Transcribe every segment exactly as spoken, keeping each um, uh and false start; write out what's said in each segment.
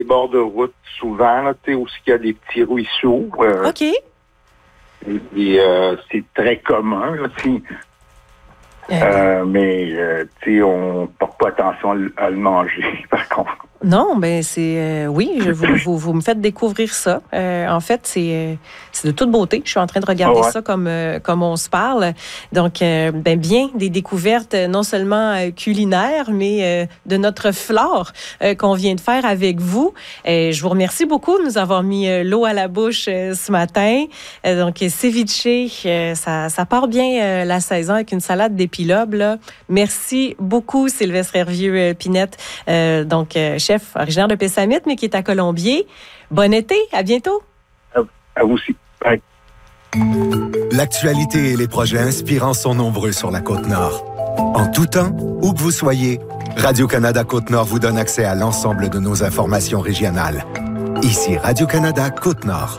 les bords de route, souvent, là, tu sais, où il y a des petits ruisseaux. Euh, OK. Et, et euh, c'est très commun, là, tu sais. Euh, mais, euh, tu sais, on porte pas attention à le manger, par contre. Non, ben c'est euh, oui, je, vous, vous, vous me faites découvrir ça. Euh, en fait, c'est euh, c'est de toute beauté. Je suis en train de regarder Oh ouais. ça comme euh, comme on se parle. Donc, euh, ben bien des découvertes euh, non seulement euh, culinaires, mais euh, de notre flore euh, qu'on vient de faire avec vous. Euh, je vous remercie beaucoup de nous avoir mis euh, l'eau à la bouche euh, ce matin. Euh, donc, ceviche, euh, ça ça part bien euh, la saison avec une salade d'épilobe là. Merci beaucoup, Sylvestre Hervieux-Pinette. Euh, donc euh, chef originaire de Pessamit, mais qui est à Colombier. Bon été, à bientôt. À, à vous aussi. Bye. L'actualité et les projets inspirants sont nombreux sur la Côte-Nord. En tout temps, où que vous soyez, Radio-Canada Côte-Nord vous donne accès à l'ensemble de nos informations régionales. Ici Radio-Canada Côte-Nord.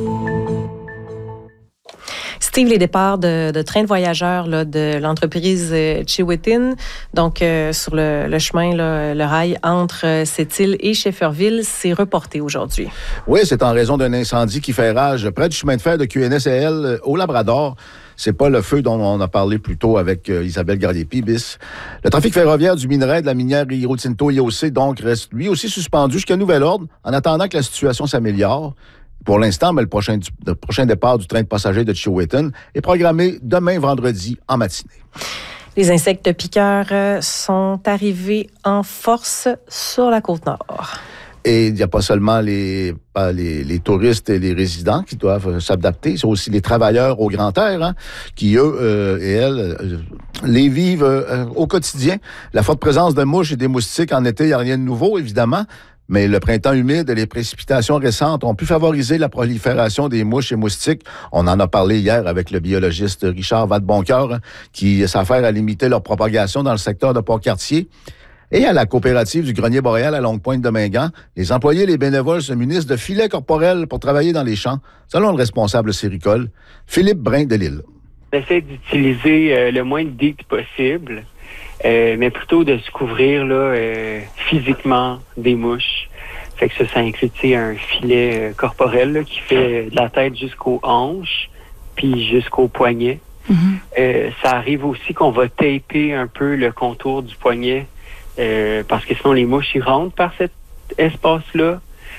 Steve, les départs de, de train de voyageurs là, de l'entreprise euh, Chiwetin, donc euh, sur le, le chemin, là, le rail entre euh, Sept-Îles et Shefferville, c'est reporté aujourd'hui. Oui, c'est en raison d'un incendie qui fait rage près du chemin de fer de Q N S A L au Labrador. C'est pas le feu dont on a parlé plus tôt avec euh, Isabelle Gardépie-Bis. Le trafic ferroviaire du minerai de la minière Rio Tinto I O C donc reste lui aussi suspendu jusqu'à nouvel ordre en attendant que la situation s'améliore. Pour l'instant, mais le prochain, le prochain départ du train de passagers de Chiwetin est programmé demain vendredi en matinée. Les insectes piqueurs euh, sont arrivés en force sur la Côte-Nord. Et il n'y a pas seulement les, les, les touristes et les résidents qui doivent s'adapter, c'est aussi les travailleurs au grand air, hein, qui, eux euh, et elles, euh, les vivent euh, au quotidien. La forte présence de mouches et des moustiques en été, il n'y a rien de nouveau, évidemment. Mais le printemps humide et les précipitations récentes ont pu favoriser la prolifération des mouches et moustiques. On en a parlé hier avec le biologiste Richard Vadeboncoeur, qui s'affaire à limiter leur propagation dans le secteur de Pont-Cartier. Et à la coopérative du Grenier Boréal à Longue-Pointe-de-Mingan, les employés et les bénévoles se munissent de filets corporels pour travailler dans les champs, selon le responsable séricole, Philippe Brin-Delisle. On essaie d'utiliser euh, le moins de D I T possible. Euh, mais plutôt de se couvrir là, euh, physiquement des mouches. Fait que ça, ça inclut un filet euh, corporel là, qui fait de la tête jusqu'aux hanches, puis jusqu'au poignet. Mm-hmm. Euh, ça arrive aussi qu'on va taper un peu le contour du poignet, euh, parce que sinon les mouches, ils rentrent par cet espace-là.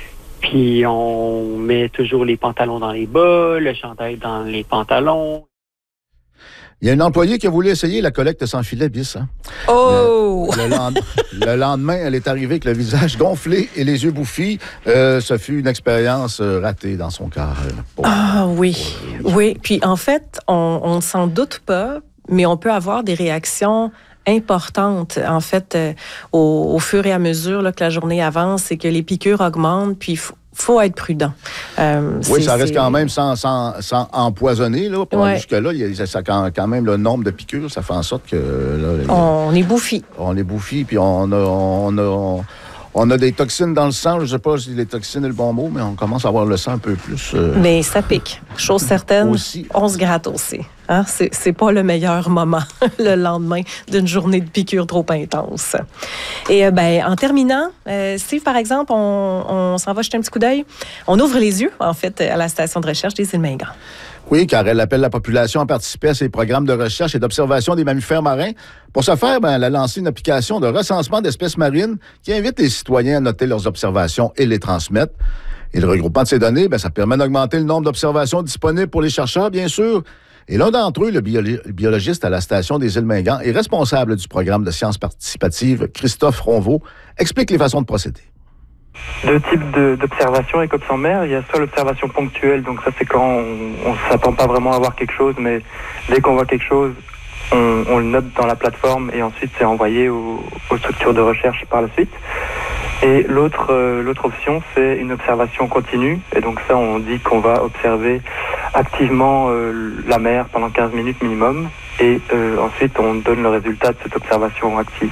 Puis on met toujours les pantalons dans les bas, le chandail dans les pantalons. Il y a une employée qui a voulu essayer la collecte sans filet bis. Hein? Oh! Le, le, lend- le lendemain, elle est arrivée avec le visage gonflé et les yeux bouffis. Euh, ce fut une expérience euh, ratée dans son cas. Euh, pour, ah oui, pour, euh, oui. Puis en fait, on ne s'en doute pas, mais on peut avoir des réactions importantes, en fait, euh, au, au fur et à mesure là, que la journée avance, c'est que les piqûres augmentent, puis il faut faut être prudent. Euh, oui, ça reste c'est... quand même sans, sans, sans empoisonner. Là, pour ouais. Jusque-là, il y a ça, quand, quand même le nombre de piqûres, ça fait en sorte que... Là, on est bouffi. On est bouffi, puis on a... On a on, On a des toxines dans le sang. Je ne sais pas si les toxines est le bon mot, mais on commence à avoir le sang un peu plus... Euh... Mais ça pique. Chose certaine, aussi. On se gratte aussi. Hein? C'est, c'est pas le meilleur moment, le lendemain d'une journée de piqûre trop intense. Et euh, ben, en terminant, euh, Steve, par exemple, on, on s'en va jeter un petit coup d'œil. On ouvre les yeux, en fait, à la station de recherche des Îles-Mingan. Oui, car elle appelle la population à participer à ces programmes de recherche et d'observation des mammifères marins. Pour ce faire, ben, elle a lancé une application de recensement d'espèces marines qui invite les citoyens à noter leurs observations et les transmettre. Et le regroupement de ces données, ben, ça permet d'augmenter le nombre d'observations disponibles pour les chercheurs, bien sûr. Et l'un d'entre eux, le, bio- le biologiste à la station des Îles-Mingan et responsable du programme de sciences participatives, Christophe Ronvaux, explique les façons de procéder. Deux types de, d'observations écope en mer. Il y a soit l'observation ponctuelle, donc ça c'est quand on ne s'attend pas vraiment à voir quelque chose, mais dès qu'on voit quelque chose, on, on le note dans la plateforme et ensuite c'est envoyé aux, aux structures de recherche par la suite. Et l'autre, euh, l'autre option, c'est une observation continue. Et donc ça, on dit qu'on va observer activement euh, la mer pendant quinze minutes minimum. Et euh, ensuite, on donne le résultat de cette observation active.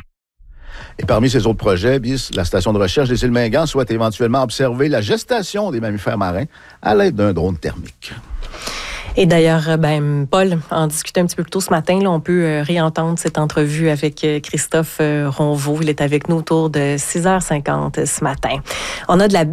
Et parmi ces autres projets, B I S, la station de recherche des Îles-Mingan souhaite éventuellement observer la gestation des mammifères marins à l'aide d'un drone thermique. Et d'ailleurs, ben, Paul, en discutant un petit peu plus tôt ce matin, là, on peut euh, réentendre cette entrevue avec euh, Christophe euh, Ronvaux. Il est avec nous autour de six heures cinquante ce matin. On a de la